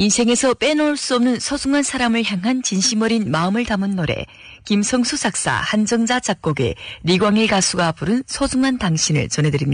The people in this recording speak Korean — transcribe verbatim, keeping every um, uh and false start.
인생에서 빼놓을 수 없는 소중한 사람을 향한 진심 어린 마음을 담은 노래, 김성수 작사, 한정자 작곡의 리광일 가수가 부른 소중한 당신을 전해드립니다.